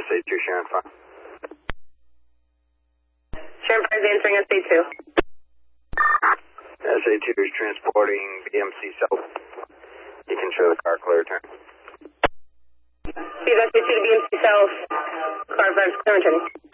SA2 Sharon 5. Sharon 5 is answering SA2. SA2 is transporting BMC South. You can show the car clear turn. Please SA2 to BMC South. Car 5 is clear turning.